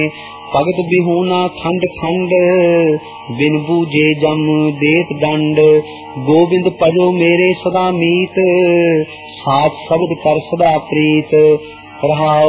भगत बिहूना खंड खंड बिन बूझे जम देत दंड। गोविंद पजो मेरे सदा मीत साथ शब्द कर सदा प्रीत। रहाओ